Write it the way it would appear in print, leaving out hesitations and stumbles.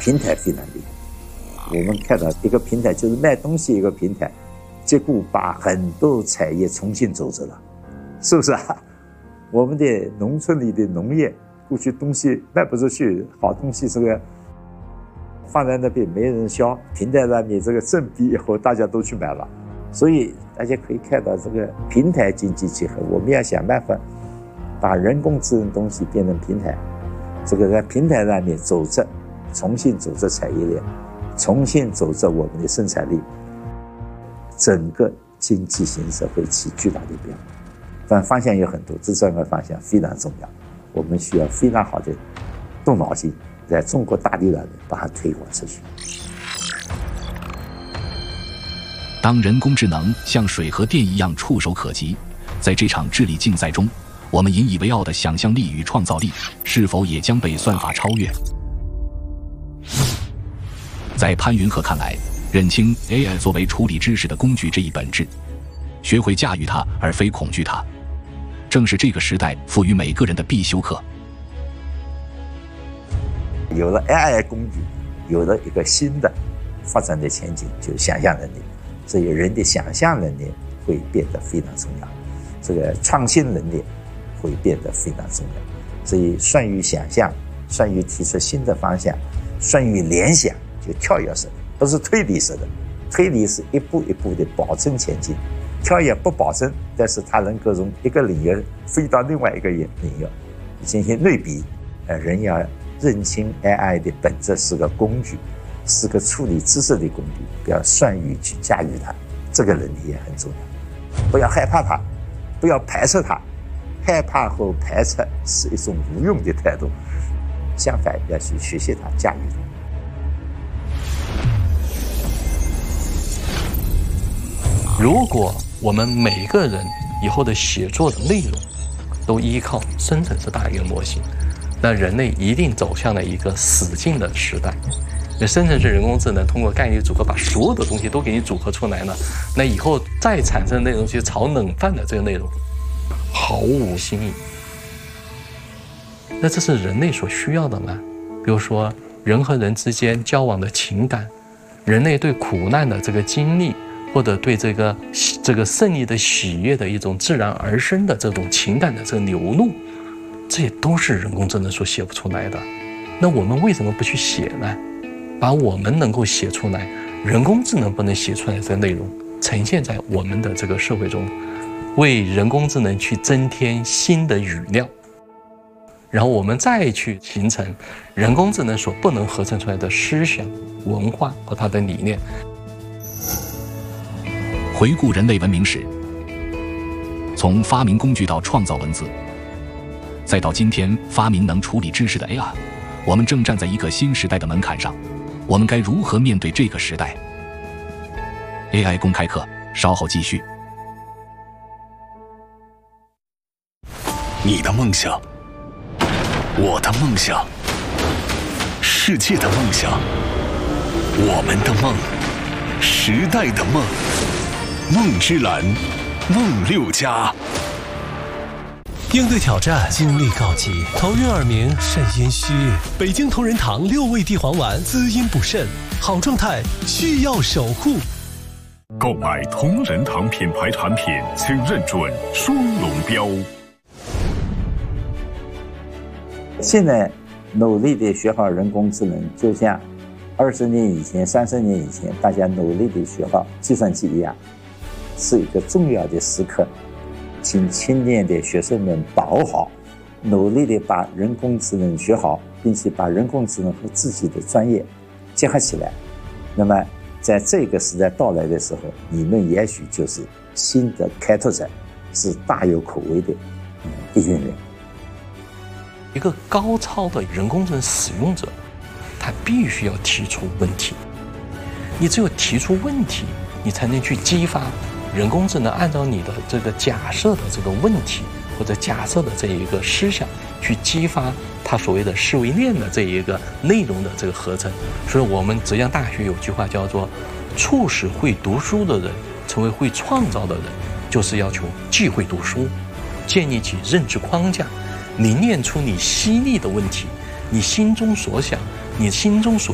平台非常厉害。我们看到一个平台就是卖东西一个平台，结果把很多产业重新组织了，是不是啊？我们的农村里的农业，过去东西卖不出去，好东西这个放在那边没人销，平台上面这个证币以后大家都去买了，所以大家可以看到这个平台经济结合，我们要想办法把人工智能东西变成平台，这个在平台上面走着，重新走着产业链，重新走着我们的生产力，整个经济形势会起巨大的变化。但方向有很多，这三个方向非常重要，我们需要非常好的动脑筋，在中国大地上把它推广出去。 当人工智能像水和电一样触手可及，在这场智力竞赛中，我们引以为傲的想象力与创造力是否也将被算法超越？在潘云鹤看来，认清 AI 作为处理知识的工具这一本质，学会驾驭它而非恐惧它，正是这个时代赋予每个人的必修课。 有了 AI 工具，有了一个新的发展的前景，就是想象能力。所以人的想象能力会变得非常重要，这个创新能力会变得非常重要。所以善于想象，善于提出新的方向，善于联想，就跳跃式的，不是推理式的。推理是一步一步的保证前进，跳跃不保证，但是它能够从一个领域飞到另外一个领域进行类比。人要认清 AI 的本质是个工具，是个处理知识的工具，不要善于去驾驭它，这个能力也很重要。不要害怕它，不要排斥它，害怕和排斥是一种无用的态度，相反要去学习它，驾驭它。 如果我们每个人以后的写作的内容都依靠生成式大语言模型，那人类一定走向了一个死境的时代。那生成式人工智能通过概念组合把所有的东西都给你组合出来呢，那以后再产生内容去炒冷饭的这个内容毫无新意。那这是人类所需要的吗？比如说人和人之间交往的情感，人类对苦难的这个经历，或者对这个胜利的喜悦的一种自然而生的这种情感的这个流露，这也都是人工智能所写不出来的。那我们为什么不去写呢？把我们能够写出来，人工智能不能写出来的内容呈现在我们的这个社会中，为人工智能去增添新的语料，然后我们再去形成人工智能所不能合成出来的思想、文化和它的理念。 回顾人类文明史，从发明工具到创造文字，再到今天发明能处理知识的 AI， 我们正站在一个新时代的门槛上。我们该如何面对这个时代？ AI 公开课稍后继续。 你的梦想，我的梦想，世界的梦想，我们的梦，时代的梦，梦之蓝，梦六家。 应对挑战，精力告急，头晕耳鸣，肾阴虚。北京同仁堂6味地黄丸，滋阴补肾，好状态需要守护。 购买同仁堂品牌产品，请认准双龙标。 现在努力的学好人工智能，就像20年以前、30年以前大家努力的学好计算机一样，是一个重要的时刻。请青年的学生们把握好，努力的把人工智能学好，并且把人工智能和自己的专业结合起来。那么在这个时代到来的时候，你们也许就是新的开拓者，是大有可为的一群人。 一个高超的人工智能使用者，他必须要提出问题。你只有提出问题，你才能去激发人工智能按照你的这个假设的这个问题或者假设的这一个思想，去激发它所谓的思维链的这一个内容的这个合成。所以我们浙江大学有句话叫做促使会读书的人成为会创造的人，就是要求既会读书，建立起认知框架，凝练出你犀利的问题，你心中所想，你心中所